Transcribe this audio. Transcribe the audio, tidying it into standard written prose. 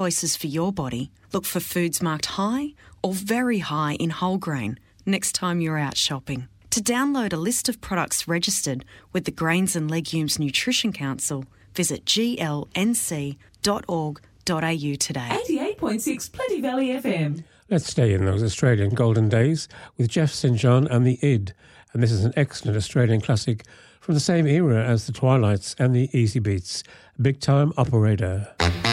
Choices for your body. Look for foods marked high or very high in whole grain next time you're out shopping. To download a list of products registered with the Grains and Legumes Nutrition Council, visit glnc.org.au today. 88.6 Plenty Valley FM. Let's stay in those Australian golden days with Jeff St John and the Id. And this is an excellent Australian classic from the same era as the Twilights and the Easy Beats. Big Time Operator.